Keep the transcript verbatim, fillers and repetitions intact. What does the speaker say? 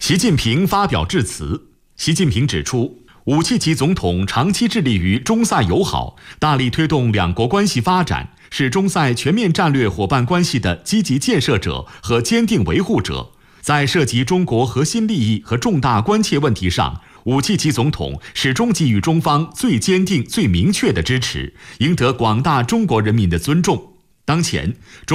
习近平发表致辞。习近平指出，武契奇总统长期致力于中塞友好，大力推动两国关系发展，是中塞全面战略伙伴关系的积极建设者和坚定维护者。在涉及中国核心利益和重大关切问题上，武契奇总统始终给予中方最坚定、最明确的支持，赢得广大中国人民的尊重。当前，中